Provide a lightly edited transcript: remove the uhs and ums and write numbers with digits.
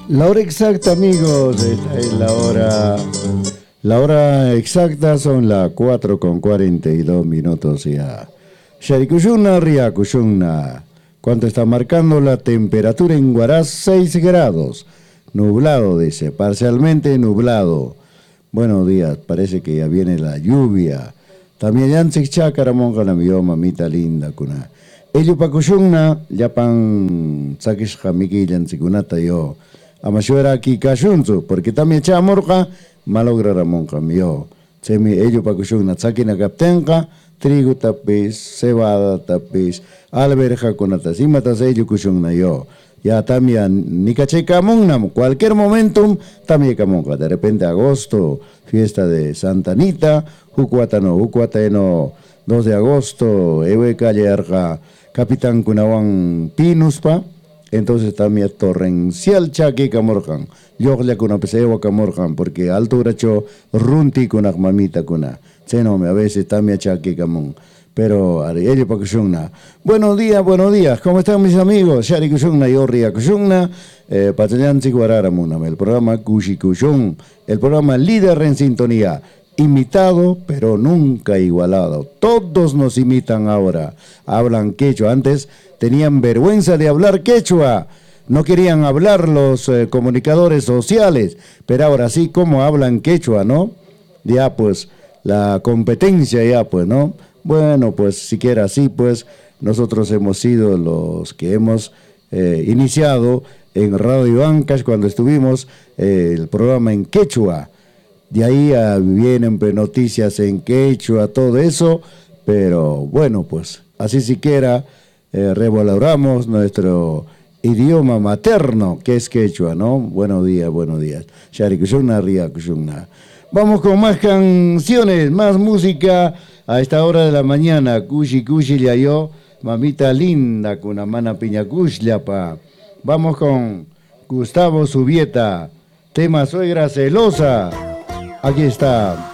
La hora exacta, amigos, esta es la hora. La hora exacta son las 4:42 ya. Sharikushuna, Riakushuna. ¿Cuánto está marcando la temperatura en Huaraz? 6 grados. Nublado, dice, parcialmente nublado. Buenos días, parece que ya viene la lluvia. También Yansik Chakaramonga la mi mamita linda, kuna. Ello pakushunna, yapan sakish hamiki yansikunata yo. Amashuera aquí kashunzu, porque también chamorca, malogramonga yo. Semi ello pakushunna, sakina kaptenka, trigo tapis, cebada tapis, alberja kunata, simatas ello kushunna yo. Ya también, ni cachecamongnam, cualquier momentum, también camonga. De repente agosto, fiesta de Santa Anita, Hucuata 2 de agosto, Ewe Calle Arja, Capitán Cunawan Pinuspa, entonces también torrencial chaque camorjan. Yo le con peseo camorjan, porque altura cho runti con mamita cuna. Senome, a veces también chaque camón. Pero ello para Kushungna. Buenos días, ¿cómo están mis amigos? Shari Kushungna y Orria Kushungna, Patayansi Guararamunam, el programa Kushi Kushung, el programa líder en sintonía, imitado pero nunca igualado. Todos nos imitan ahora, hablan quechua. Antes tenían vergüenza de hablar quechua, no querían hablar los comunicadores sociales, pero ahora sí, como hablan quechua, ¿no? Ya pues, la competencia ya pues, ¿no? Bueno, pues siquiera así, pues nosotros hemos sido los que hemos iniciado en Radio Ancash cuando estuvimos el programa en quechua. De ahí vienen pues, noticias en quechua, todo eso, pero bueno, pues así siquiera revaloramos nuestro idioma materno, que es quechua, ¿no? Buenos días. Shari Kushungna, Ria Kushungna. Vamos con más canciones, más música. A esta hora de la mañana, Kushi ya yo, mamita linda, con una mana piña pa. Vamos con Gustavo Subieta, tema Suegra Celosa. Aquí está.